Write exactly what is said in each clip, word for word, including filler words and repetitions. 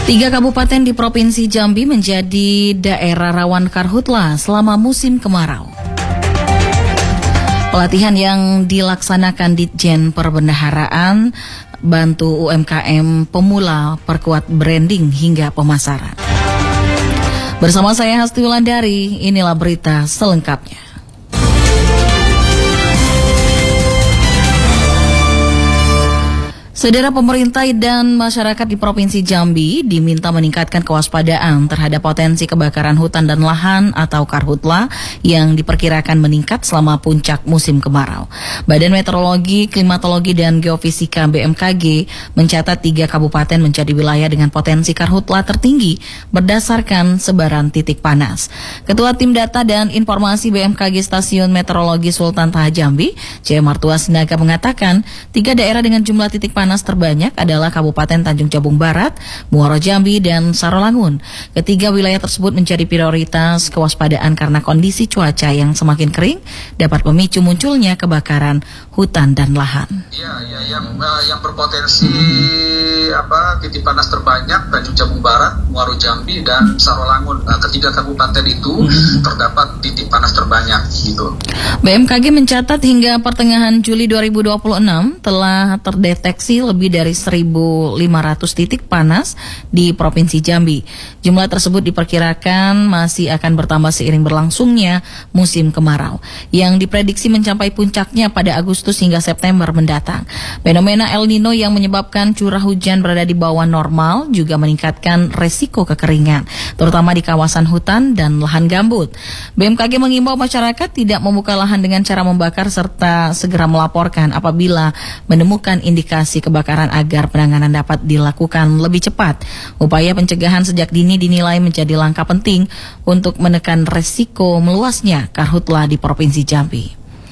Tiga kabupaten di Provinsi Jambi menjadi daerah rawan karhutla selama musim kemarau. Pelatihan yang dilaksanakan Ditjen Perbendaharaan bantu U M K M pemula perkuat branding hingga pemasaran. Bersama saya Hasti Wulandari, inilah berita selengkapnya. Saudara, pemerintah dan masyarakat di Provinsi Jambi diminta meningkatkan kewaspadaan terhadap potensi kebakaran hutan dan lahan atau karhutla yang diperkirakan meningkat selama puncak musim kemarau. Badan Meteorologi, Klimatologi, dan Geofisika B M K G mencatat tiga kabupaten menjadi wilayah dengan potensi karhutla tertinggi berdasarkan sebaran titik panas. Ketua Tim Data dan Informasi B M K G Stasiun Meteorologi Sultan Taha Jambi, Jaya Martua Sinaga, mengatakan tiga daerah dengan jumlah titik panas terbanyak adalah Kabupaten Tanjung Jabung Barat, Muaro Jambi, dan Sarolangun. Ketiga wilayah tersebut menjadi prioritas kewaspadaan karena kondisi cuaca yang semakin kering dapat memicu munculnya kebakaran hutan dan lahan. Ya, ya yang uh, yang berpotensi apa titik panas terbanyak Tanjung Jabung Barat, Muaro Jambi, dan Sarolangun. Nah, ketiga kabupaten itu hmm. terdapat titik panas terbanyak gitu. B M K G mencatat hingga pertengahan Juli dua ribu dua puluh enam telah terdeteksi lebih dari seribu lima ratus titik panas di Provinsi Jambi. Jumlah tersebut diperkirakan masih akan bertambah seiring berlangsungnya musim kemarau yang diprediksi mencapai puncaknya pada Agustus hingga September mendatang. Fenomena El Nino yang menyebabkan curah hujan berada di bawah normal juga meningkatkan resiko kekeringan, terutama di kawasan hutan dan lahan gambut. B M K G mengimbau masyarakat tidak membuka lahan dengan cara membakar serta segera melaporkan apabila menemukan indikasi kebakaran agar penanganan dapat dilakukan lebih cepat. Upaya pencegahan sejak dini dinilai menjadi langkah penting untuk menekan resiko meluasnya karhutla di Provinsi Jambi.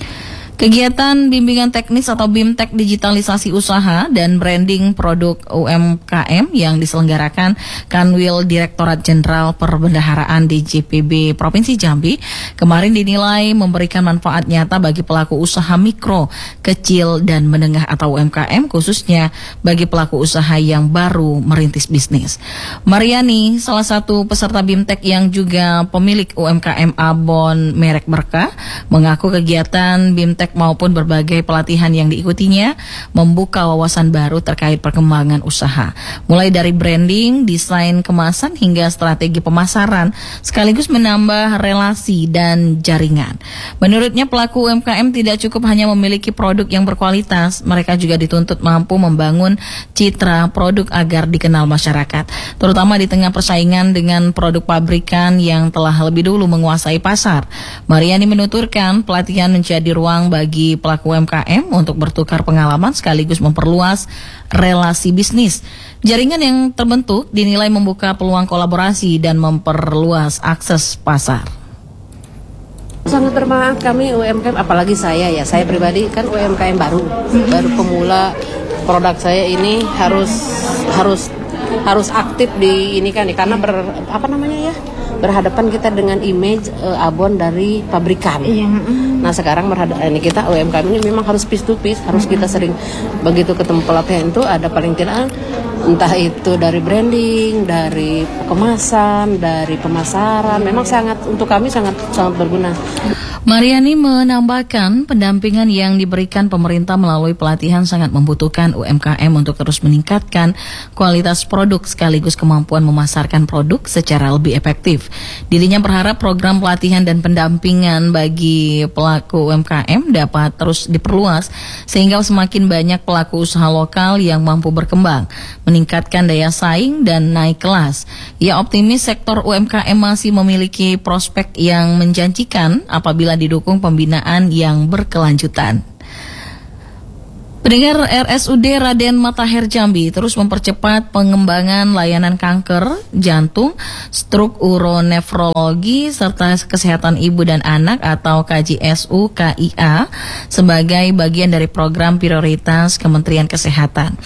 Kegiatan bimbingan teknis atau BIMTEK digitalisasi usaha dan branding produk U M K M yang diselenggarakan Kanwil Direktorat Jenderal Perbendaharaan D J P B Provinsi Jambi kemarin dinilai memberikan manfaat nyata bagi pelaku usaha mikro, kecil, dan menengah atau U M K M, khususnya bagi pelaku usaha yang baru merintis bisnis. Mariani, salah satu peserta BIMTEK yang juga pemilik U M K M Abon merek Berkah, mengaku kegiatan BIMTEK maupun berbagai pelatihan yang diikutinya membuka wawasan baru terkait perkembangan usaha, mulai dari branding, desain kemasan, hingga strategi pemasaran, sekaligus menambah relasi dan jaringan. Menurutnya, pelaku U M K M tidak cukup hanya memiliki produk yang berkualitas, mereka juga dituntut mampu membangun citra produk agar dikenal masyarakat, terutama di tengah persaingan dengan produk pabrikan yang telah lebih dulu menguasai pasar. Mariani menuturkan pelatihan menjadi ruang bagi pelaku U M K M untuk bertukar pengalaman sekaligus memperluas relasi bisnis. Jaringan yang terbentuk dinilai membuka peluang kolaborasi dan memperluas akses pasar. Sangat bermanfaat kami U M K M, apalagi saya ya, saya pribadi kan U M K M baru, baru pemula. Produk saya ini harus harus harus aktif di ini kan, karena ber, apa namanya ya, berhadapan kita dengan image uh, abon dari pabrikan. Iya. Nah sekarang berhadapan ini kita U M K M ini memang harus piece to piece, harus kita sering begitu ketemu pelatihan itu ada paling tidak entah itu dari branding, dari kemasan, dari pemasaran, memang sangat untuk kami sangat sangat berguna. Mariani menambahkan pendampingan yang diberikan pemerintah melalui pelatihan sangat membutuhkan U M K M untuk terus meningkatkan kualitas produk sekaligus kemampuan memasarkan produk secara lebih efektif. Dirinya berharap program pelatihan dan pendampingan bagi pelaku U M K M dapat terus diperluas sehingga semakin banyak pelaku usaha lokal yang mampu berkembang, meningkatkan daya saing dan naik kelas. Ia optimis sektor U M K M masih memiliki prospek yang menjanjikan apabila didukung pembinaan yang berkelanjutan. Pendengar, R S U D Raden Matahir Jambi terus mempercepat pengembangan layanan kanker, jantung, stroke, uronefrologi, serta kesehatan ibu dan anak atau K J S U K I A sebagai bagian dari program prioritas Kementerian Kesehatan.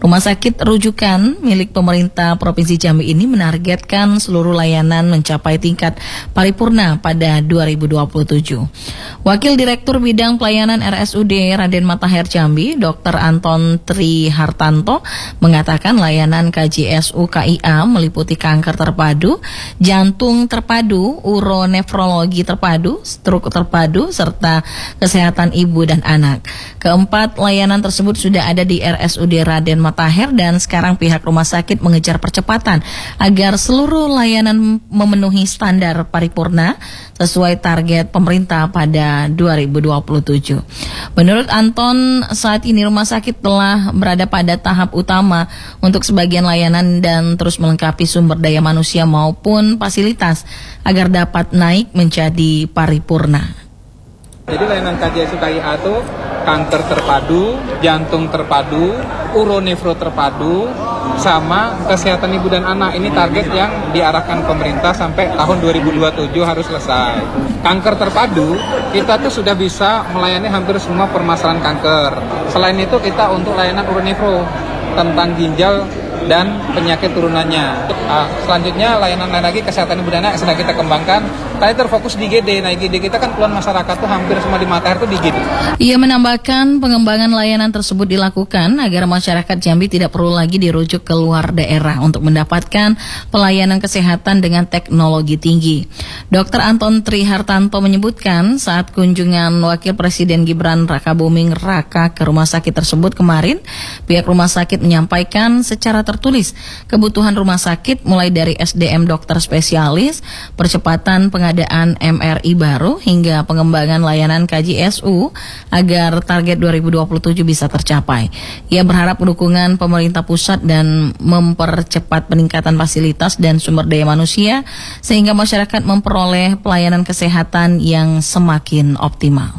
Rumah sakit rujukan milik pemerintah Provinsi Jambi ini menargetkan seluruh layanan mencapai tingkat paripurna pada dua ribu dua puluh tujuh. Wakil Direktur Bidang Pelayanan R S U D Raden Matahir Jambi, Doktor Anton Trihartanto, mengatakan layanan K J S U K I A meliputi kanker terpadu, jantung terpadu, uronefrologi terpadu, stroke terpadu, serta kesehatan ibu dan anak. Keempat layanan tersebut sudah ada di R S U D Raden Matahir dan sekarang pihak rumah sakit mengejar percepatan agar seluruh layanan memenuhi standar paripurna sesuai target pemerintah pada dua ribu dua puluh tujuh. Menurut Anton, saat ini rumah sakit telah berada pada tahap utama untuk sebagian layanan dan terus melengkapi sumber daya manusia maupun fasilitas agar dapat naik menjadi paripurna. Jadi layanan K J S U K I A itu kanker terpadu, jantung terpadu, uronefro terpadu, sama kesehatan ibu dan anak. Ini target yang diarahkan pemerintah sampai tahun dua ribu dua puluh tujuh harus selesai. Kanker terpadu, kita tuh sudah bisa melayani hampir semua permasalahan kanker. Selain itu kita untuk layanan uronefro tentang ginjal dan penyakit turunannya. Uh, selanjutnya layanan lain lagi kesehatan ibu dan anak sedang kita kembangkan. Tadi terfokus di G D. Nah, G D kita kan keluhan masyarakat tuh hampir semua di Matahir tuh di G D. Ia menambahkan pengembangan layanan tersebut dilakukan agar masyarakat Jambi tidak perlu lagi dirujuk ke luar daerah untuk mendapatkan pelayanan kesehatan dengan teknologi tinggi. Doktor Anton Trihartanto menyebutkan saat kunjungan Wakil Presiden Gibran Rakabuming Raka ke rumah sakit tersebut kemarin, pihak rumah sakit menyampaikan secara tertulis kebutuhan rumah sakit mulai dari S D M dokter spesialis, percepatan pengadaan M R I baru hingga pengembangan layanan K J S U agar target dua ribu dua puluh tujuh bisa tercapai. Ia berharap dukungan pemerintah pusat dan mempercepat peningkatan fasilitas dan sumber daya manusia sehingga masyarakat memperoleh pelayanan kesehatan yang semakin optimal.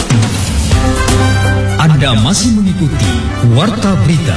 Anda masih mengikuti Warta Berita.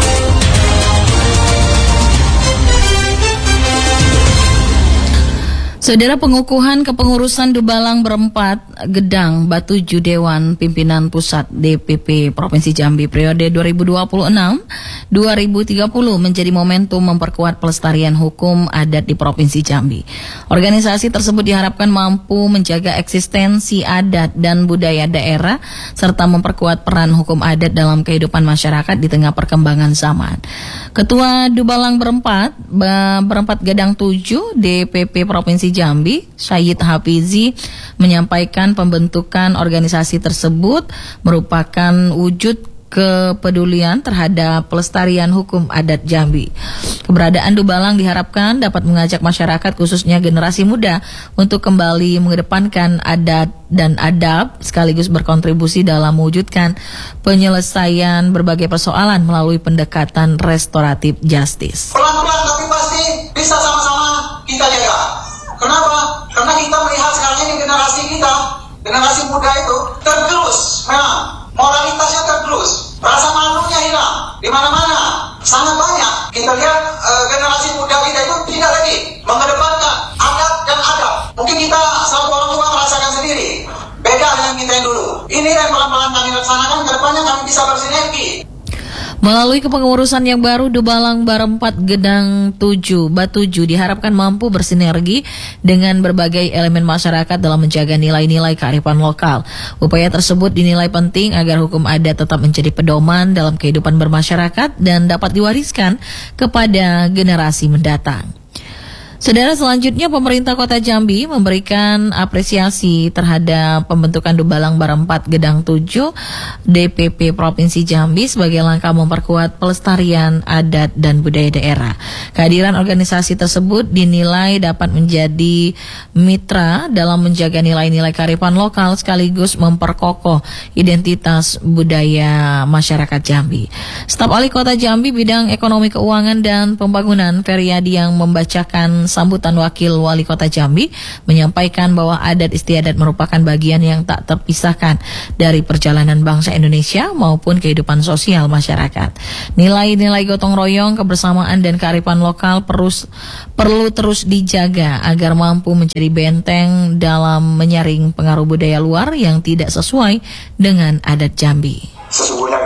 Saudara, pengukuhan kepengurusan Dubalang berempat Gedang Batuju Dewan Pimpinan Pusat D P P Provinsi Jambi periode dua ribu dua puluh enam sampai dua ribu tiga puluh menjadi momentum memperkuat pelestarian hukum adat di Provinsi Jambi. Organisasi tersebut diharapkan mampu menjaga eksistensi adat dan budaya daerah serta memperkuat peran hukum adat dalam kehidupan masyarakat di tengah perkembangan zaman. Ketua Dubalang berempat berempat Gedang tujuh D P P Provinsi Jambi, Syed Hafizi, menyampaikan pembentukan organisasi tersebut merupakan wujud kepedulian terhadap pelestarian hukum adat Jambi. Keberadaan Dubalang diharapkan dapat mengajak masyarakat khususnya generasi muda untuk kembali mengedepankan adat dan adab sekaligus berkontribusi dalam mewujudkan penyelesaian berbagai persoalan melalui pendekatan restoratif justice. Pelan-pelan tapi pasti bisa sama-sama kita jaga. Kenapa? Karena kita melihat sekarang ini generasi kita, generasi muda itu tergerus, memang moralitasnya tergerus, rasa malunya hilang di mana-mana, sangat banyak. Kita lihat uh, generasi muda kita itu tidak lagi mengedepankan adat dan adab. Mungkin kita selalu orang tua merasakan sendiri, beda dengan kita yang dulu. Ini yang pelan-pelan kami laksanakan, ke depannya kami bisa bersinergi. Melalui kepengurusan yang baru, Dubalang Barempat Gedang tujuh Batuju diharapkan mampu bersinergi dengan berbagai elemen masyarakat dalam menjaga nilai-nilai kearifan lokal. Upaya tersebut dinilai penting agar hukum adat tetap menjadi pedoman dalam kehidupan bermasyarakat dan dapat diwariskan kepada generasi mendatang. Saudara, selanjutnya pemerintah Kota Jambi memberikan apresiasi terhadap pembentukan Dubalang Barempat Gedang tujuh D P P Provinsi Jambi sebagai langkah memperkuat pelestarian adat dan budaya daerah. Kehadiran organisasi tersebut dinilai dapat menjadi mitra dalam menjaga nilai-nilai kearifan lokal sekaligus memperkokoh identitas budaya masyarakat Jambi. Staf Ahli Kota Jambi bidang ekonomi keuangan dan pembangunan Feryadi yang membacakan sambutan Wakil Wali Kota Jambi menyampaikan bahwa adat istiadat merupakan bagian yang tak terpisahkan dari perjalanan bangsa Indonesia maupun kehidupan sosial masyarakat. Nilai-nilai gotong royong, kebersamaan dan kearifan lokal perus, perlu terus dijaga agar mampu menjadi benteng dalam menyaring pengaruh budaya luar yang tidak sesuai dengan adat Jambi. Sesungguhnya kita menyadari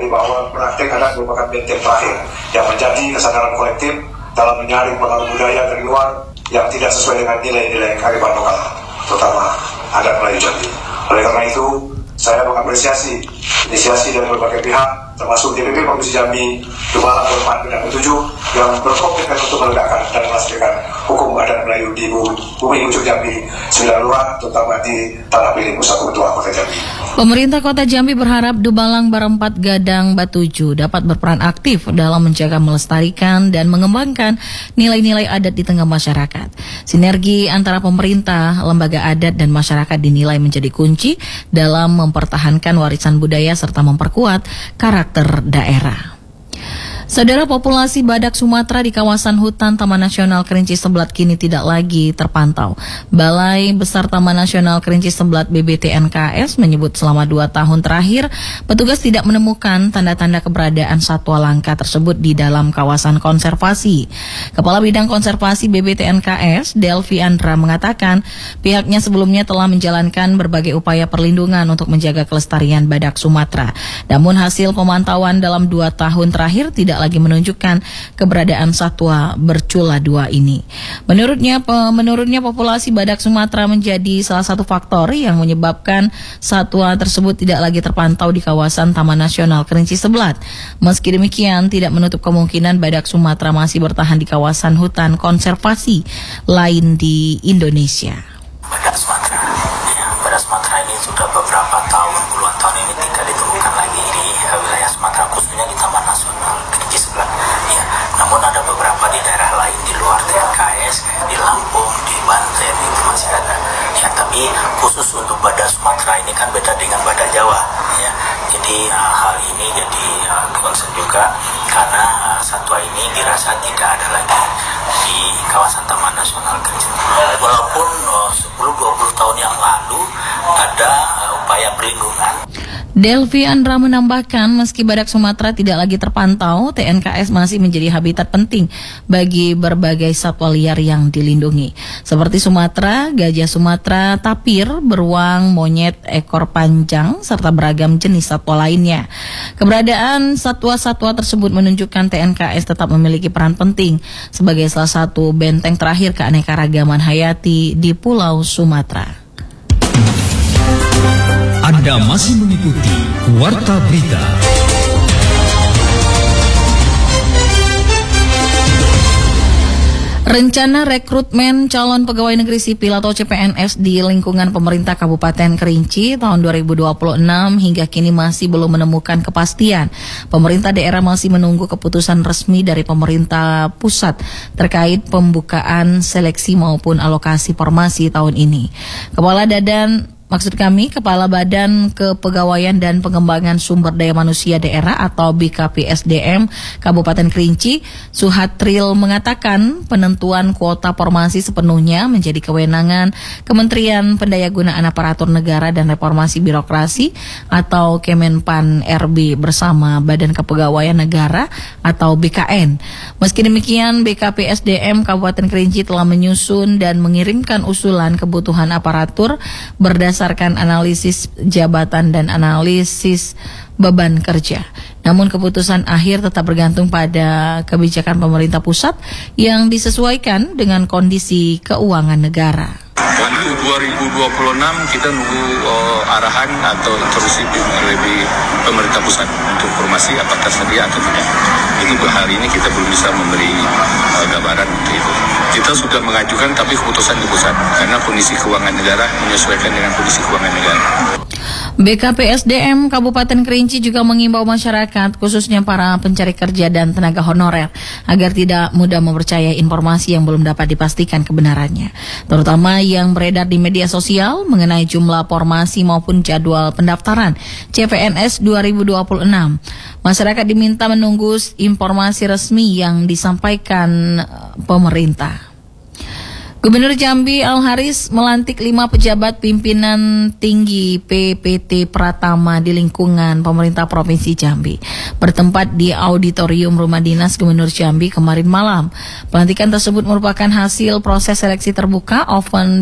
mengerti bahwa praktek adat merupakan benteng terakhir yang menjadi kesadaran kolektif dalam menyaring pengaruh budaya dari luar yang tidak sesuai dengan nilai-nilai kearifan lokal, terutama adat Melayu Jambi. Oleh karena itu, saya mengapresiasi inisiasi dari berbagai pihak, termasuk D P P Provinsi Jambi, Dumalang Berempat dan Ketujuh, yang berkomitmen untuk menegakkan dan melaksanakan hukum adat Melayu di bumi ujung Jambi, sembilan lurah, terutama di Tanah Piling, Pusat Ketua Kota Jambi. Pemerintah Kota Jambi berharap Dumalang Berempat Gadang Batuju dapat berperan aktif dalam menjaga, melestarikan, dan mengembangkan nilai-nilai adat di tengah masyarakat. Sinergi antara pemerintah, lembaga adat, dan masyarakat dinilai menjadi kunci dalam mempertahankan warisan budaya serta memperkuat karakter daerah. Saudara, populasi badak Sumatera di kawasan hutan Taman Nasional Kerinci Seblat kini tidak lagi terpantau. Balai Besar Taman Nasional Kerinci Seblat B B T N K S menyebut selama dua tahun terakhir, petugas tidak menemukan tanda-tanda keberadaan satwa langka tersebut di dalam kawasan konservasi. Kepala Bidang Konservasi B B T N K S, Delvi Andra, mengatakan pihaknya sebelumnya telah menjalankan berbagai upaya perlindungan untuk menjaga kelestarian badak Sumatera. Namun hasil pemantauan dalam dua tahun terakhir tidak lagi menunjukkan keberadaan satwa bercula dua ini. Menurutnya, pe, menurutnya populasi badak Sumatera menjadi salah satu faktor yang menyebabkan satwa tersebut tidak lagi terpantau di kawasan Taman Nasional Kerinci Seblat. Meski demikian, tidak menutup kemungkinan badak Sumatera masih bertahan di kawasan hutan konservasi lain di Indonesia. Badak Sumatera, ya, badak Sumatera ini sudah beberapa tahun, puluhan tahun ini tidak ditemukan lagi di wilayah Sumatera, khususnya di Taman Nasional Kerinci Seblat. Ya, namun ada beberapa di daerah lain di luar T N K S, di Lampung, di Banten itu masih ada. Ya, tapi khusus untuk badak Sumatera ini kan beda dengan badak Jawa. Ya, jadi uh, hal ini jadi uh, concern juga karena uh, satwa ini dirasa tidak ada lagi di kawasan Taman Nasional Kerinci. Walaupun uh, sepuluh dua puluh tahun yang lalu ada uh, upaya perlindungan. Delvi Andra menambahkan, meski badak Sumatera tidak lagi terpantau, T N K S masih menjadi habitat penting bagi berbagai satwa liar yang dilindungi, seperti Sumatera, gajah Sumatera, tapir, beruang, monyet, ekor panjang, serta beragam jenis satwa lainnya. Keberadaan satwa-satwa tersebut menunjukkan T N K S tetap memiliki peran penting sebagai salah satu benteng terakhir keanekaragaman hayati di Pulau Sumatera. Anda masih mengikuti Warta Berita. Rencana rekrutmen calon pegawai negeri sipil atau C P N S di lingkungan pemerintah Kabupaten Kerinci tahun dua ribu dua puluh enam hingga kini masih belum menemukan kepastian. Pemerintah daerah masih menunggu keputusan resmi dari pemerintah pusat terkait pembukaan seleksi maupun alokasi formasi tahun ini. Kepala Dadan Maksud kami, Kepala Badan Kepegawaian dan Pengembangan Sumber Daya Manusia Daerah atau B K P S D M Kabupaten Kerinci, Suhatril, mengatakan penentuan kuota formasi sepenuhnya menjadi kewenangan Kementerian Pendayagunaan Aparatur Negara dan Reformasi Birokrasi atau Kemenpan R B bersama Badan Kepegawaian Negara atau B K N. Meski demikian, B K P S D M Kabupaten Kerinci telah menyusun dan mengirimkan usulan kebutuhan aparatur berdasarkan berdasarkan analisis jabatan dan analisis beban kerja. Namun keputusan akhir tetap bergantung pada kebijakan pemerintah pusat yang disesuaikan dengan kondisi keuangan negara. Untuk dua ribu dua puluh enam kita nunggu uh, arahan atau instruksi dari pemerintah pusat untuk formasi apakah sedia atau tidak. Itu hari ini kita belum bisa memberi uh, gambaran untuk itu. Kita sudah mengajukan tapi keputusan di pusat karena kondisi keuangan negara menyesuaikan dengan kondisi keuangan negara. B K P S D M Kabupaten Kerinci juga mengimbau masyarakat, khususnya para pencari kerja dan tenaga honorer, agar tidak mudah mempercayai informasi yang belum dapat dipastikan kebenarannya, terutama yang beredar di media sosial mengenai jumlah formasi maupun jadwal pendaftaran C P N S dua ribu dua puluh enam. Masyarakat diminta menunggu informasi resmi yang disampaikan pemerintah. Gubernur Jambi Al-Haris melantik lima pejabat pimpinan tinggi P P T Pratama di lingkungan pemerintah Provinsi Jambi, bertempat di auditorium Rumah Dinas Gubernur Jambi kemarin malam. Pelantikan tersebut merupakan hasil proses seleksi terbuka open